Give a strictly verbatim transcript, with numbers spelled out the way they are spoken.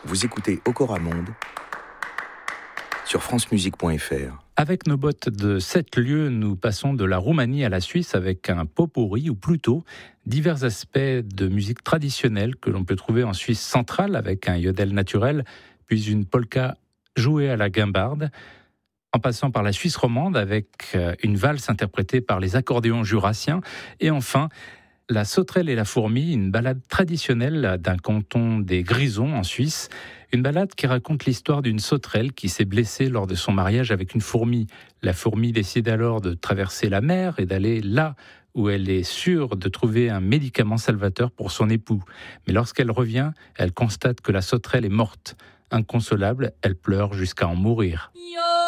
Vous écoutez Okora Monde sur francemusique point f r. Avec nos bottes de sept lieux, nous passons de la Roumanie à la Suisse avec un pot-pourri, ou plutôt divers aspects de musique traditionnelle que l'on peut trouver en Suisse centrale avec un yodel naturel, puis une polka jouée à la guimbarde, en passant par la Suisse romande avec une valse interprétée par les accordéons jurassiens, et enfin la sauterelle et la fourmi, une ballade traditionnelle d'un canton des Grisons en Suisse, une ballade qui raconte l'histoire d'une sauterelle qui s'est blessée lors de son mariage avec une fourmi. La fourmi décide alors de traverser la mer et d'aller là où elle est sûre de trouver un médicament salvateur pour son époux. Mais lorsqu'elle revient, elle constate que la sauterelle est morte. Inconsolable, elle pleure jusqu'à en mourir. Yo